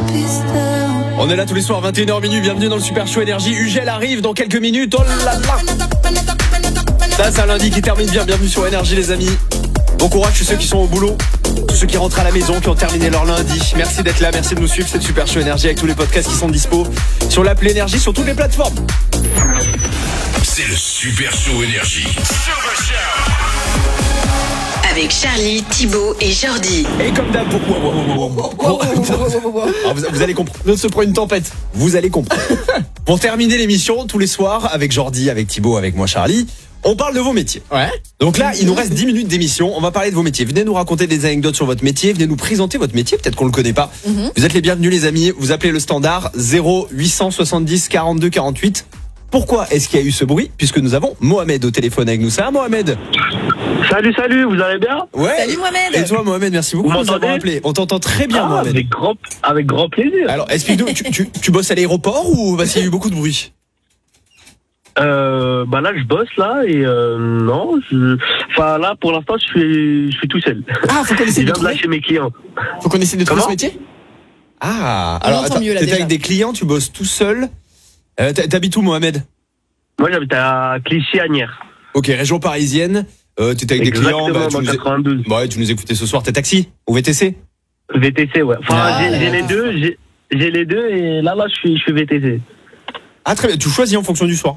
On est là tous les soirs 21h minuit, bienvenue dans le Super Show Énergie. Ugel arrive dans quelques minutes. Oh là là. Ça c'est un lundi qui termine bien, bienvenue sur Énergie les amis. Bon courage tous ceux qui sont au boulot, tous ceux qui rentrent à la maison, qui ont terminé leur lundi. Merci d'être là, merci de nous suivre, c'est le Super Show Énergie avec tous les podcasts qui sont dispo sur l'appli Énergie, sur toutes les plateformes. C'est le Super Show Énergie. Avec Charlie, Thibaut et Jordi. Et comme d'hab, vous allez comprendre. L'autre se prend une tempête. Vous allez comprendre. Pour terminer l'émission, tous les soirs, avec Jordi, avec Thibaut, avec moi Charlie, on parle de vos métiers. Ouais. Donc là, il nous reste 10 minutes d'émission. On va parler de vos métiers. Venez nous raconter des anecdotes sur votre métier. Venez nous présenter votre métier. Peut-être qu'on le connaît pas. Vous êtes les bienvenus, les amis. Vous appelez le standard 0870 42 48. Pourquoi est-ce qu'il y a eu ce bruit? Puisque nous avons Mohamed au téléphone avec nous. Ça va, Mohamed? Salut, vous allez bien? Ouais. Salut Mohamed. Et toi, Mohamed, merci beaucoup de nous avoir appelé. On t'entend très bien, Mohamed. Avec grand plaisir. Alors, explique-nous, tu bosses à l'aéroport ou parce qu'il y a eu beaucoup de bruit? Là je bosse là et non, là pour l'instant je suis tout seul. Ah, faut qu'on essaie je de viens de lâcher mes clients. Faut qu'on essaie de trouver Comment ce métier. Ah, On alors entend attends, mieux, là, t'es déjà. avec des clients, tu bosses tout seul. T'habites où, Mohamed? Moi j'habite à Clichy-Agnières. Ok, région parisienne. T'étais avec des clients. Exactement, dans tu 92. tu nous écoutais ce soir. T'es taxi ou VTC? VTC, ouais. Enfin, j'ai les d'accord. deux, j'ai les deux et là je suis VTC. Ah très bien. Tu choisis en fonction du soir.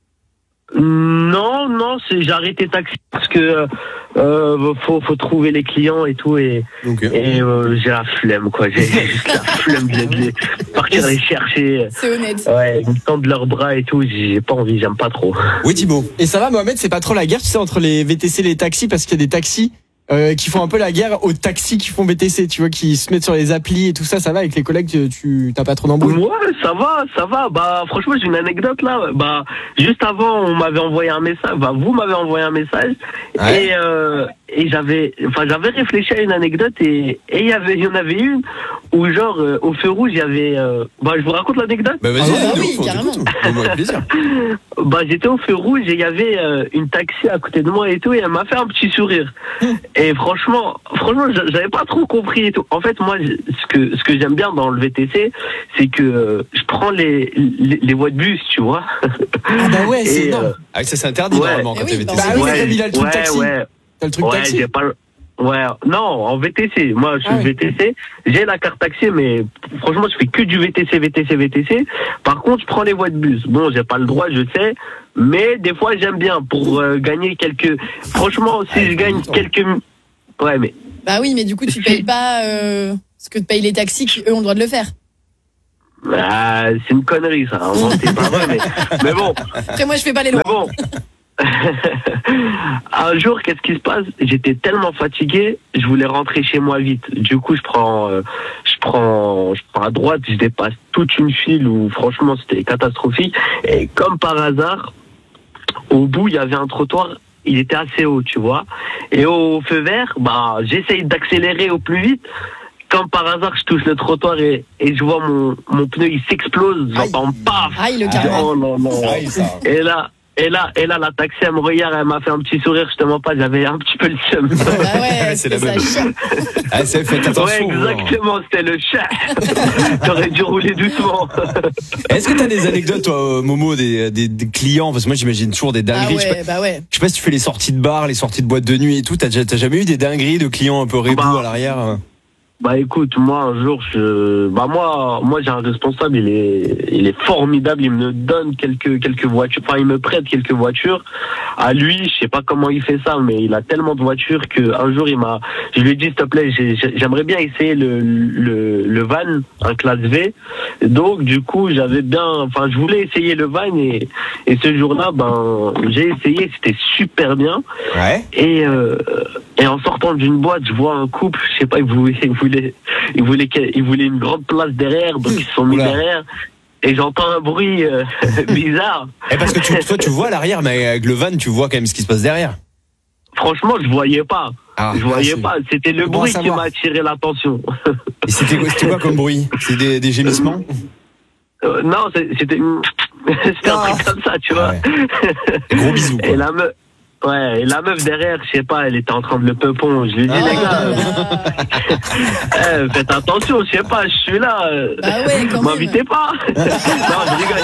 Non, j'ai arrêté taxi parce que faut trouver les clients et tout et Ok. j'ai la flemme quoi. J'ai juste la flemme de partir les chercher. C'est honnête. Ouais, ils me tendent leurs bras et tout. J'ai pas envie, j'aime pas trop. Oui, Thibaut. Et ça va, Mohamed, c'est pas trop la guerre, tu sais, entre les VTC et les taxis, parce qu'il y a des taxis qui font un peu la guerre aux taxis qui font VTC, tu vois, qui se mettent sur les applis et tout ça. Ça va avec les collègues, tu t'as pas trop d'embrouilles? Ouais, ça va. Bah, franchement, j'ai une anecdote là. Bah, juste avant, on m'avait envoyé un message. Bah, vous m'avez envoyé un message. Ouais. Et j'avais réfléchi à une anecdote et il y en avait une où genre au feu rouge, il y avait. Je vous raconte l'anecdote. Bah vas-y, Ah ouais, de oui, ouf, on carrément. t'écoute. Avec plaisir. Bah, j'étais au feu rouge et il y avait une taxi à côté de moi et tout et elle m'a fait un petit sourire. Et franchement, j'avais pas trop compris et tout. En fait, moi, ce que j'aime bien dans le VTC, c'est que je prends les voies de bus, tu vois. Ah bah ouais, c'est Et, énorme. Ah, ça c'est interdit Ouais. normalement quand Eh t'es oui, VTC. bah oui, mais comme il a le truc taxi. Ouais. T'as le truc taxi. J'ai pas. Ouais, non, en VTC. Moi, je suis Ah ouais. VTC. J'ai la carte taxi, mais franchement, je fais que du VTC. Par contre, je prends les voies de bus. Bon, j'ai pas le droit, je sais, mais des fois, j'aime bien pour gagner quelques. Franchement, si je gagne quelques. Ouais, mais. Bah oui, mais du coup, tu payes pas ce que te payent les taxis qui, eux, ont le droit de le faire. C'est une connerie, ça. C'est pas vrai, mais bon. Après, moi, je fais pas les lois. Mais bon. Un jour, qu'est-ce qui se passe? J'étais tellement fatigué, je voulais rentrer chez moi vite. Du coup, je prends à droite, je dépasse toute une file où franchement c'était catastrophique. Et comme par hasard, au bout il y avait un trottoir, il était assez haut, tu vois. Et au feu vert, j'essaye d'accélérer au plus vite. Comme par hasard, je touche le trottoir et je vois mon pneu, il s'explose. J'entends paf. Aïe, le carrément. Oh non. Aïe, ça. Et là, la taxi, elle me regarde, elle m'a fait un petit sourire, je te mens pas, j'avais un petit peu le seum. Bah ouais, C'est la ça même. chie. Ah, c'est faites Ouais, attention. exactement, c'était le chat. T'aurais dû rouler doucement. Est-ce que t'as des anecdotes, toi, Momo, des clients? Parce que moi, j'imagine toujours des Ah dingueries. ouais, bah ouais. Je sais pas si tu fais les sorties de bar, les sorties de boîte de nuit et tout. T'as jamais eu des dingueries de clients un peu rebous à l'arrière? Bah écoute, moi un jour moi j'ai un responsable, il est formidable, il me donne quelques voitures, enfin il me prête quelques voitures. À lui, je sais pas comment il fait ça, mais il a tellement de voitures que un jour je lui ai dit s'il te plaît, j'aimerais bien essayer le van, un classe V. Donc du coup, je voulais essayer le van et ce jour-là, j'ai essayé, c'était super bien. Ouais. Et en sortant d'une boîte, je vois un couple, je sais pas, ils voulaient une grande place derrière, donc ils se sont mis Oula. derrière. Et j'entends un bruit bizarre. Et parce que toi, tu vois à l'arrière, mais avec le van, tu vois quand même ce qui se passe derrière. Franchement, je voyais pas. Ah, Je voyais c'est pas. C'était le bon à bruit qui savoir. m'a attiré l'attention. Et c'était quoi comme bruit? C'est des gémissements? Non, c'était un truc comme ça, tu vois. Ouais. Gros bisous, quoi. Et la meuf, Ouais, et la meuf derrière, je sais pas, elle était en train de le peupon. Je lui dis, les gars, faites attention, je sais pas, je suis là. Bah ouais, quand même. M'invitez pas. Non, je rigole.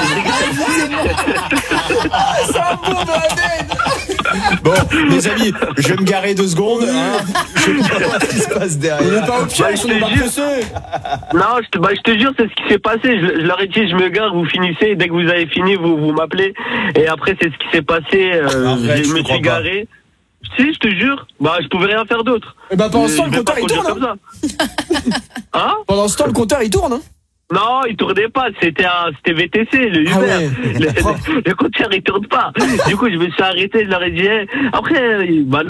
C'est un bon Mohamed. Bon, les amis, je vais me garer 2 secondes. Hein. Je vais voir ce qui se passe On derrière. est pas au piège, on est pas pressé. Non, je te jure, c'est ce qui s'est passé. Je leur ai dit, je me gare, vous finissez. Dès que vous avez fini, vous m'appelez. Et après, c'est ce qui s'est passé. Arrête, Je je me crois suis pas. garé. Si, je te jure. Bah, je pouvais rien faire d'autre. Et bah pendant ce temps, Je le vais pas compteur il conduire tourne. comme ça. Hein? Pendant ce temps, le compteur il tourne. Non, il tournait pas. C'était VTC, le Uber. Ah ouais. Le compteur, il tourne pas. Du coup, je me suis arrêté. Je leur ai dit. Après, bah,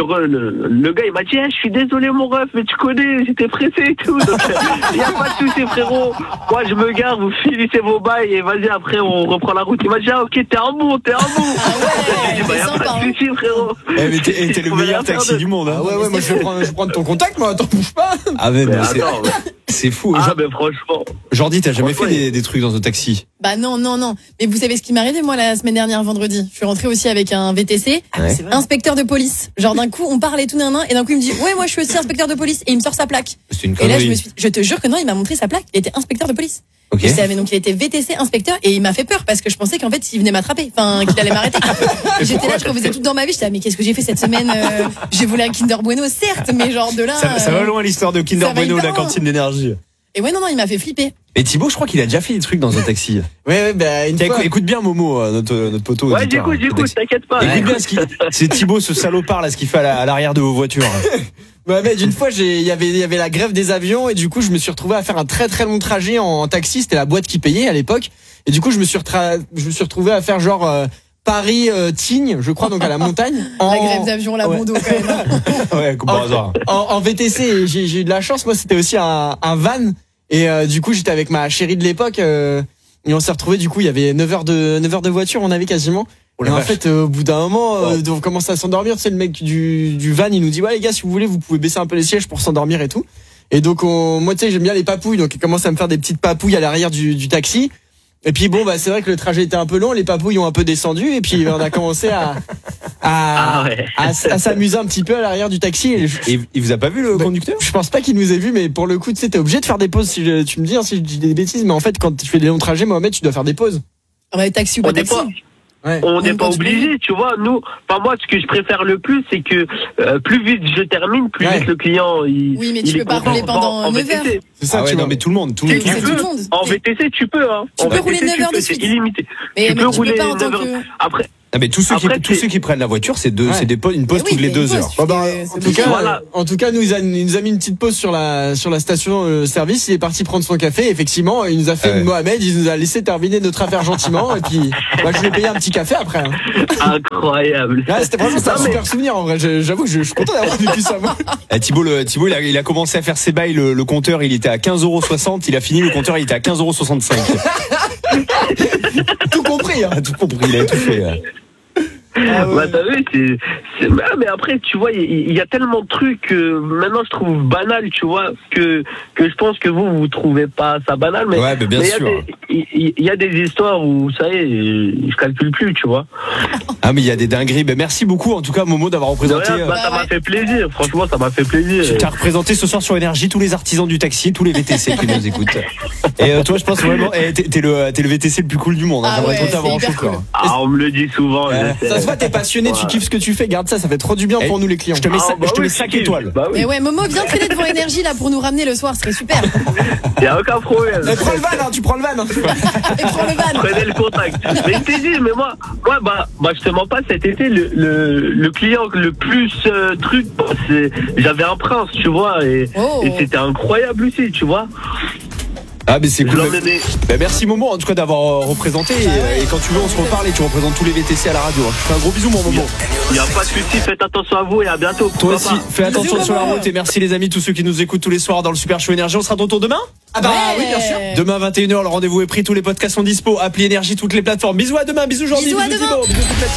le gars, il m'a dit, je suis désolé, mon ref, mais tu connais, j'étais pressé et tout. Donc, il y a pas de souci, frérot. Moi, je me gare, vous finissez vos bails et vas-y, après, on reprend la route. Il m'a dit, ok, t'es un bon. Ah ouais, J'ai dit, bah, y a c'est pas sympa, de souci, frérot. Eh, mais t'es Je le pouvais meilleur rien faire taxi d'autre. du monde. Hein. Ouais, moi je vais prendre ton contact, moi, attends, bouge pas. Ah ouais, Mais mais attends, c'est fou. ah, mais franchement. Jordi, t'as jamais fait Franchement, des trucs dans un taxi? Bah non. Mais vous savez ce qui m'est arrivé, moi, la semaine dernière, vendredi? Je suis rentrée aussi avec un VTC, Ouais. inspecteur de police. Genre, d'un coup, on parlait tout nanan, et d'un coup, il me dit, ouais, moi, je suis aussi inspecteur de police, et il me sort sa plaque. C'est une Et là, connerie. je te jure que non, il m'a montré sa plaque. Il était inspecteur de police. Ok. Je savais, donc il était VTC inspecteur, et il m'a fait peur parce que je pensais qu'en fait, il venait m'attraper. Enfin, qu'il allait m'arrêter. J'étais là, je refaisais tout dans ma vie. J'étais, mais qu'est-ce que j'ai fait cette semaine? J'ai volé un Kinder Bueno, certes, mais genre de là. Ça va loin l'histoire de Kinder ça va Bueno, hyper la loin. cantine d'énergie. Et ouais, non, il m'a fait flipper. Et Thibaut, je crois qu'il a déjà fait des trucs dans un taxi. Ouais, bah une Tiens, fois. écoute bien Momo, notre poteau. Ouais, auditeur, j'écoute, taxi. t'inquiète pas. Écoute bien c'est Thibaut, ce salopard là, ce qu'il fait à l'arrière de vos voitures. Mohamed, une fois, il y avait la grève des avions et du coup, je me suis retrouvé à faire un très très long trajet en taxi. C'était la boîte qui payait à l'époque. Et du coup, je me suis retrouvé à faire genre Paris-Tignes, je crois, donc à la montagne. La grève d'avion, la Ouais. Bondo, quand même. Ouais, comme par hasard. En VTC. Et j'ai eu de la chance. Moi, c'était aussi un van. Et du coup, j'étais avec ma chérie de l'époque. Et on s'est retrouvé. Du coup, il y avait 9 heures de voiture. On avait quasiment. Oh Et la en vache. fait, au bout d'un moment, on commence à s'endormir. Tu sais, le mec du van, il nous dit, ouais, les gars, si vous voulez, vous pouvez baisser un peu les sièges pour s'endormir et tout. Et donc, moi, tu sais, j'aime bien les papouilles. Donc, il commence à me faire des petites papouilles à l'arrière du taxi. Et puis, bon, bah, c'est vrai que le trajet était un peu long. Les papouilles ont un peu descendu. Et puis, on a commencé Ah ouais. à s'amuser un petit peu à l'arrière du taxi. Et Et il vous a pas vu le conducteur? je pense pas qu'il nous ait vu, mais pour le coup, tu sais, t'es obligé de faire des pauses. Tu me dis si je dis des bêtises, mais en fait, quand tu fais des longs trajets, Mohamed, tu dois faire des pauses. Ah bah, taxi ou On pas n'est taxi. pas, Ouais. on n'est Même pas quand tu obligé, tu vois. Nous, enfin moi, ce que je préfère le plus, c'est que plus vite je termine, plus Ouais. vite le client. Oui, mais tu peux pas rouler pendant 9 heures. C'est ça, Ah ouais, tu non, vois. mais tout le monde, Tu Tu C'est tout peux, le monde. en VTC, tu peux. Hein. Tu En peux VTC, rouler 9 heures de c'est suite. illimité. Mais tu peux tu peux rouler pas en 9 tant heures. que. Après, Ah, mais tous ceux Après, qui prennent la voiture, c'est une pause Oui, toutes les mais 2 une pause, heures. tu Bah, bah, fais- en c'est tout cas, obligé. Voilà. en tout cas, il nous a mis une petite pause sur la station service. Il est parti prendre son café. Effectivement, il nous a fait Ouais. une Mohamed. Il nous a laissé terminer notre affaire gentiment. Et puis, bah, je lui ai payé un petit café après. Hein. incroyable. Ouais, c'était vraiment un Non, mais- super souvenir. En vrai, j'avoue que je suis content d'avoir vécu ça. Moi. Thibaut, il a commencé à faire ses bails, le compteur, il était à 15,60 €, il a fini, le compteur, il était à 15,65 €. Tout compris. Hein. Ah, tout compris, il a tout fait. Ah ouais. Bah, t'as vu, mais après, tu vois, il y a tellement de trucs que maintenant je trouve banal, tu vois, que je pense que vous trouvez pas ça banal, mais Ouais, mais bien il y a sûr. il y a des histoires où, ça y est, je calcule plus, tu vois. Ah, mais il y a des dingueries. Ben, merci beaucoup, en tout cas, Momo, d'avoir De représenté. rien, bah, ça m'a fait plaisir, franchement, ça m'a fait plaisir. Tu as représenté ce soir sur Énergie tous les artisans du taxi, tous les VTC qui nous écoutent. Et toi, je pense vraiment, t'es le VTC le plus cool du monde. Hein. Ah J'aimerais ouais, trop t'avoir en c'est hyper chauffeur. cool. Ah, on me le dit souvent. Ouais. je sais. Ça se voit, t'es passionné, tu Ouais. kiffes ce que tu fais. Garde ça, ça fait trop du bien pour nous les clients. Je te mets, Ah, bah je te oui, mets 5 si, étoiles. Bah oui, Mais ouais, Momo, viens traîner devant Énergie là pour nous ramener le soir, ce serait super. y a aucun problème. Eh, prends le van, hein, tu prends le van. Hein. Et prends le van. Prenez le contact. Mais je t'ai dit, mais moi, je te mens pas, cet été, le client le plus truc, j'avais un prince, tu vois, et c'était incroyable aussi, tu vois. Ah, mais c'est Je cool. l'emmenais. Ben, merci Momo, en tout cas, d'avoir représenté. Et quand tu veux, on se reparle et tu représentes tous les VTC à la radio. Je te fais un gros bisou, mon Momo. Il n'y a pas de souci, faites attention à vous et à bientôt. Toi Pourquoi aussi, pas. fais attention Bisous, sur la Momo. route. Et merci les amis, tous ceux qui nous écoutent tous les soirs dans le Super Show Énergie. On sera de retour demain. Ah bah oui, bien sûr. Demain 21h, le rendez-vous est pris. Tous les podcasts sont dispo. Appli Énergie, toutes les plateformes. Bisous à demain, bisous Jordi, Bisous à bisous demain. Thibaut, bisous toute la team.